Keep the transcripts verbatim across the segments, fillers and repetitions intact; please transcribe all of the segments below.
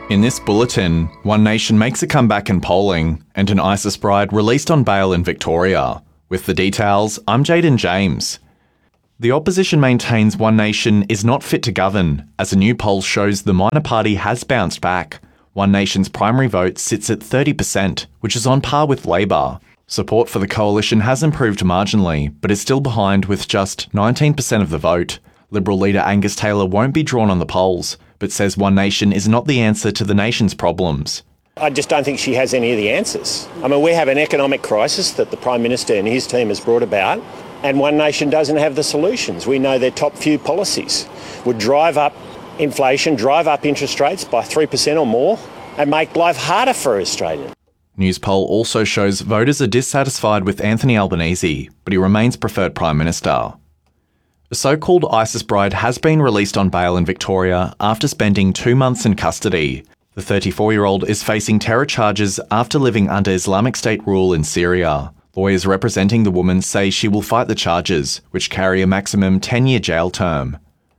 In this bulletin, One Nation makes a comeback in polling and an ISIS bride released on bail in Victoria. With the details, I'm Jaden James. The opposition maintains One Nation is not fit to govern, as a new poll shows the minor party has bounced back. One Nation's primary vote sits at thirty percent, which is on par with Labor. Support for the coalition has improved marginally, but is still behind with just nineteen percent of the vote. Liberal leader Angus Taylor won't be drawn on the polls, but says One Nation is not the answer to the nation's problems. I just don't think she has any of the answers. I mean, we have an economic crisis that the Prime Minister and his team has brought about, and One Nation doesn't have the solutions. We know their top few policies would drive up inflation, drive up interest rates by three percent or more, and make life harder for Australians. Newspoll also shows voters are dissatisfied with Anthony Albanese, but he remains preferred Prime Minister. A so-called ISIS bride has been released on bail in Victoria after spending two months in custody. The thirty-four-year-old is facing terror charges after living under Islamic State rule in Syria. Lawyers representing the woman say she will fight the charges, which carry a maximum ten-year jail term.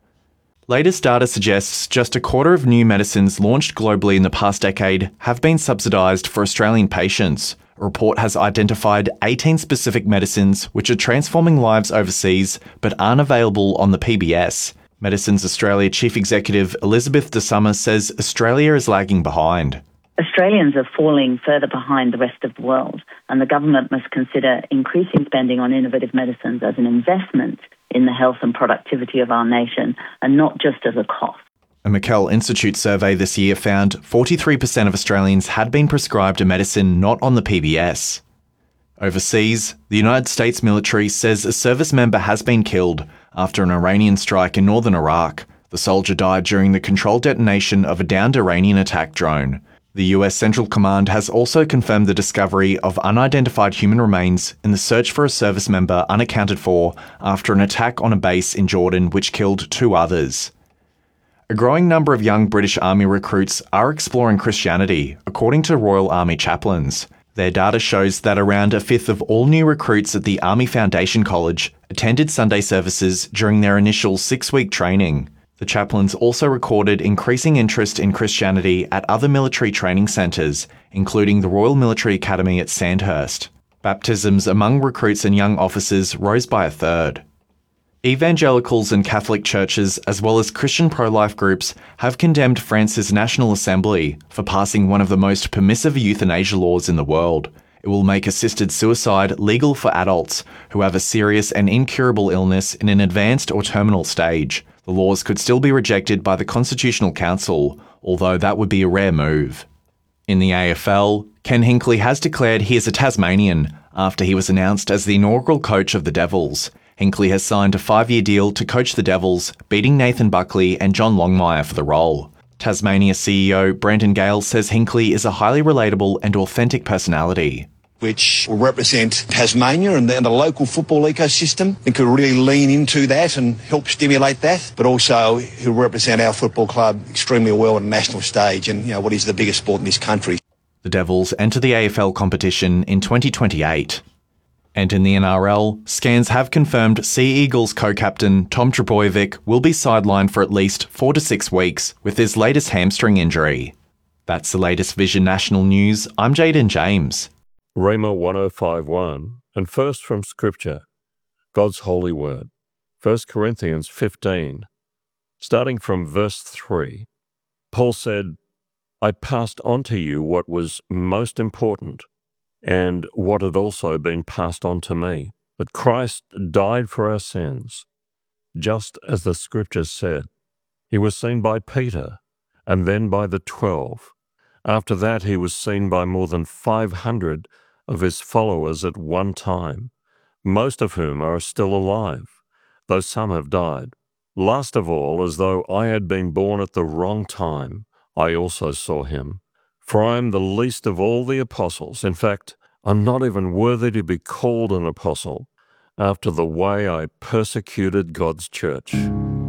Latest data suggests just a quarter of new medicines launched globally in the past decade have been subsidised for Australian patients. A report has identified eighteen specific medicines which are transforming lives overseas but aren't available on the P B S. Medicines Australia Chief Executive Elizabeth De Summer says Australia is lagging behind. Australians are falling further behind the rest of the world, and the government must consider increasing spending on innovative medicines as an investment in the health and productivity of our nation, and not just as a cost. A McKell Institute survey this year found forty-three percent of Australians had been prescribed a medicine not on the P B S. Overseas, the United States military says a service member has been killed after an Iranian strike in northern Iraq. The soldier died during the controlled detonation of a downed Iranian attack drone. The U S Central Command has also confirmed the discovery of unidentified human remains in the search for a service member unaccounted for after an attack on a base in Jordan which killed two others. A growing number of young British Army recruits are exploring Christianity, according to Royal Army chaplains. Their data shows that around a fifth of all new recruits at the Army Foundation College attended Sunday services during their initial six-week training. The chaplains also recorded increasing interest in Christianity at other military training centres, including the Royal Military Academy at Sandhurst. Baptisms among recruits and young officers rose by a third. Evangelicals and Catholic churches, as well as Christian pro-life groups, have condemned France's National Assembly for passing one of the most permissive euthanasia laws in the world. It will make assisted suicide legal for adults who have a serious and incurable illness in an advanced or terminal stage. The laws could still be rejected by the Constitutional Council, although that would be a rare move. In the A F L, Ken Hinkley has declared he is a Tasmanian after he was announced as the inaugural coach of the Devils. Hinkley has signed a five-year deal to coach the Devils, beating Nathan Buckley and John Longmire for the role. Tasmania C E O Brandon Gale says Hinkley is a highly relatable and authentic personality, which will represent Tasmania and the, and the local football ecosystem, and could really lean into that and help stimulate that. But also, he'll represent our football club extremely well on a national stage, and you know what is the biggest sport in this country. The Devils enter the A F L competition in twenty twenty-eight. And in the N R L, scans have confirmed Sea Eagles co-captain Tom Trbojevic will be sidelined for at least four to six weeks with his latest hamstring injury. That's the latest Vision National News. I'm Jaden James. Rhema one oh five one, and first from Scripture, God's holy word, First Corinthians fifteen, starting from verse three. Paul said, I passed on to you what was most important, and what had also been passed on to me, that Christ died for our sins, just as the Scriptures said. He was seen by Peter, and then by the twelve. After that he was seen by more than five hundred of his followers at one time, most of whom are still alive, though some have died. Last of all, as though I had been born at the wrong time, I also saw him. For I am the least of all the apostles. In fact, I'm not even worthy to be called an apostle, after the way I persecuted God's church.